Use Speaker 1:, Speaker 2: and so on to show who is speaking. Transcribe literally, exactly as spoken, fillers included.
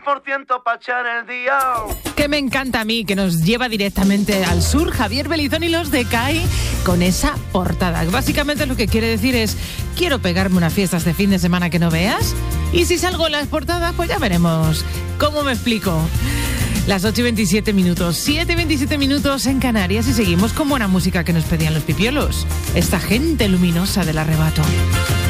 Speaker 1: por ciento para echar el día.
Speaker 2: Que me encanta a mí, que nos lleva directamente al sur, Javier Belizón y los de C A I, con esa portada. Básicamente lo que quiere decir es, quiero pegarme unas fiestas de fin de semana que no veas, y si salgo en las portadas, pues ya veremos. ¿Cómo me explico? Las ocho y veintisiete minutos, siete y veintisiete minutos en Canarias, y seguimos con buena música que nos pedían los pipiolos. Esta gente luminosa del arrebato.